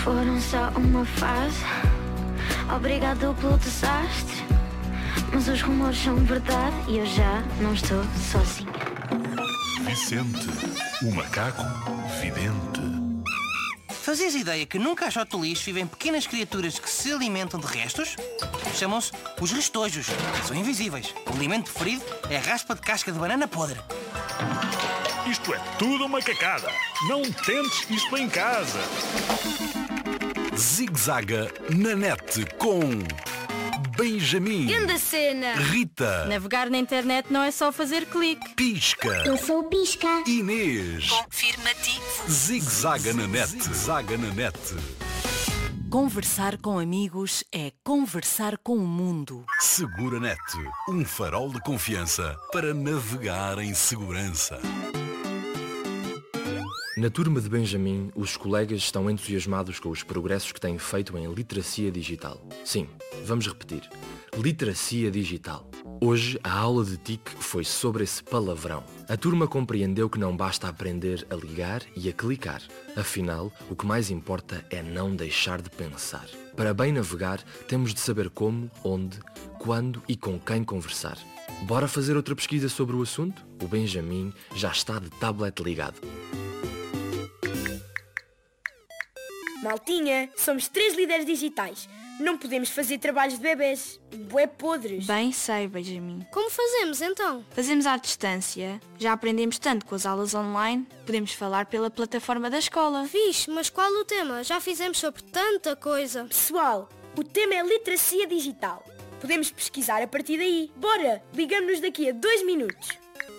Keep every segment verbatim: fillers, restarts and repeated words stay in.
Foram só uma fase. Obrigado pelo desastre. Mas os rumores são verdade e eu já não estou sozinha. Vicente, o macaco vidente. Fazias ideia que num caixote de lixo vivem pequenas criaturas que se alimentam de restos? Chamam-se os restojos. São invisíveis. O alimento preferido é a raspa de casca de banana podre. Isto é tudo uma cacada. Não tentes isto em casa. Zig-zaga na net com Benjamin, Grande cena! Rita, Navegar na internet não é só fazer clique. Pisca, Eu sou o Pisca. Inês. Confirmativo. Zig-zaga na net, zaga na net. Conversar com amigos é conversar com o mundo. Segura net, um farol de confiança para navegar em segurança. Na turma de Benjamin, os colegas estão entusiasmados com os progressos que têm feito em literacia digital. Sim, vamos repetir. Literacia digital. Hoje, a aula de T I C foi sobre esse palavrão. A turma compreendeu que não basta aprender a ligar e a clicar. Afinal, o que mais importa é não deixar de pensar. Para bem navegar, temos de saber como, onde, quando e com quem conversar. Bora fazer outra pesquisa sobre o assunto? O Benjamin já está de tablet ligado. Maltinha, somos três líderes digitais. Não podemos fazer trabalhos de bebês. Bué podres. Bem sei, Benjamin. Como fazemos então? Fazemos à distância. Já aprendemos tanto com as aulas online. Podemos falar pela plataforma da escola. Fixe, mas qual o tema? Já fizemos sobre tanta coisa. Pessoal, o tema é literacia digital. Podemos pesquisar a partir daí. Bora, ligamos-nos daqui a dois minutos.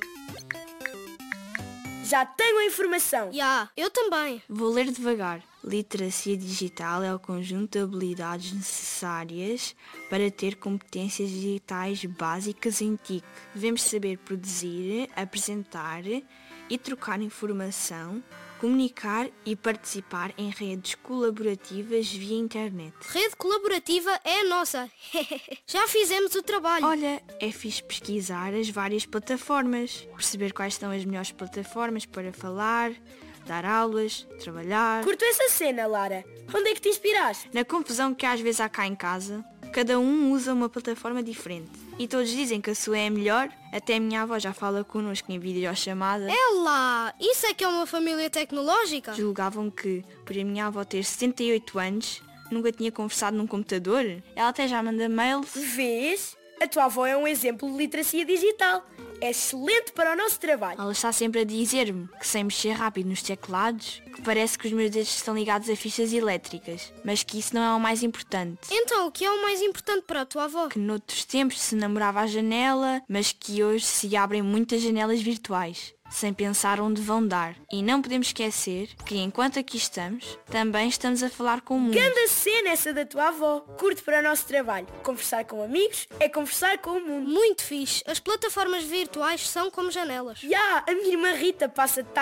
Já tenho a informação. Já, eu também. Vou ler devagar. Literacia digital é o conjunto de habilidades necessárias para ter competências digitais básicas em T I C. Devemos saber produzir, apresentar e trocar informação, comunicar e participar em redes colaborativas via internet. Rede colaborativa é a nossa. Já fizemos o trabalho. Olha, é fixe pesquisar as várias plataformas, perceber quais são as melhores plataformas para falar, dar aulas, trabalhar. Curto essa cena, Lara. Onde é que te inspiraste? Na confusão que às vezes há cá em casa, cada um usa uma plataforma diferente. E todos dizem que a sua é a melhor. Até a minha avó já fala connosco em videochamada. É lá! Isso é que é uma família tecnológica? Julgavam que, por a minha avó ter setenta e oito anos, nunca tinha conversado num computador. Ela até já manda mails. Vês? A tua avó é um exemplo de literacia digital. É excelente para o nosso trabalho. Ela está sempre a dizer-me que sem mexer rápido nos teclados, que parece que os meus dedos estão ligados a fichas elétricas, mas que isso não é o mais importante. Então, o que é o mais importante para a tua avó? Que noutros tempos se namorava à janela, mas que hoje se abrem muitas janelas virtuais, sem pensar onde vão dar. E não podemos esquecer que enquanto aqui estamos, também estamos a falar com o mundo. Grande cena essa da tua avó. Curto para o nosso trabalho. Conversar com amigos é conversar com o mundo. Muito fixe. As plataformas virtuais são como janelas. Já, a minha irmã Rita passa